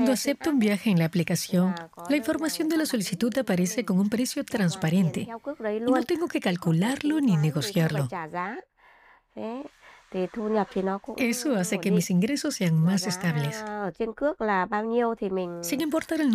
Cuando acepto un viaje en la aplicación, la información de la solicitud aparece con un precio transparente y no tengo que calcularlo ni negociarlo. Eso hace que mis ingresos sean más estables. Sin importar el